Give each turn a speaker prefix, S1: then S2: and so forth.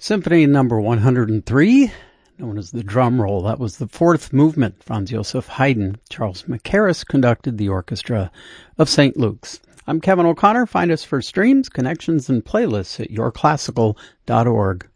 S1: Symphony number 103, known as the Drum Roll. That was the fourth movement. Franz Joseph Haydn. Charles Mackerras conducted the orchestra of St. Luke's. I'm Kevin O'Connor. Find us for streams, connections, and playlists at yourclassical.org.